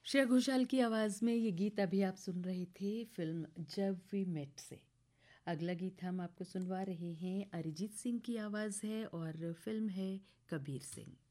श्रेया घोषाल की आवाज़ में ये गीत अभी आप सुन रहे थे फिल्म जब वी मेट से। अगला गीत हम आपको सुनवा रहे हैं, अरिजीत सिंह की आवाज़ है और फिल्म है कबीर सिंह।